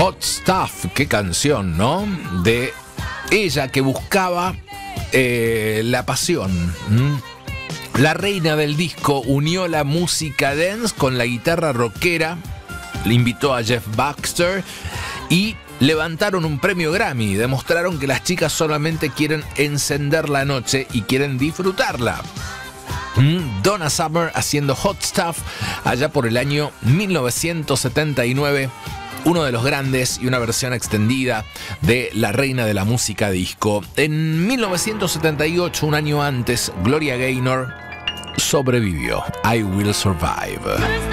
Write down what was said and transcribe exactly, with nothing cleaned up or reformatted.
Hot Stuff, qué canción, ¿no? De ella que buscaba eh, la pasión. ¿Mm? La reina del disco unió la música dance con la guitarra rockera, le invitó a Jeff Baxter y levantaron un premio Grammy. Demostraron que las chicas solamente quieren encender la noche y quieren disfrutarla. Mm, Donna Summer haciendo Hot Stuff allá por el año mil novecientos setenta y nueve. Uno de los grandes y una versión extendida de La Reina de la Música Disco. En mil novecientos setenta y ocho, un año antes, Gloria Gaynor sobrevivió. I Will Survive.